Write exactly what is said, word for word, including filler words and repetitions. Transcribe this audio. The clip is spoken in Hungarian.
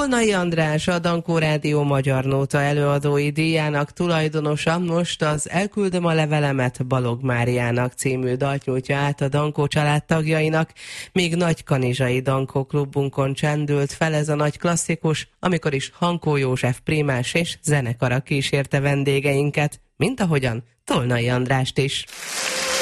Tolnai András, a Dankó Rádió Magyar Nóta előadói díjának tulajdonosa most az Elküldöm a levelemet Balogh Máriának című dalt nyújtja át a Dankó család tagjainak, míg Nagykanizsai Dankó klubunkon csendült fel ez a nagy klasszikus, amikor is Hankó József prímás és zenekara kísérte vendégeinket, mint ahogyan Tolnai Andrást is.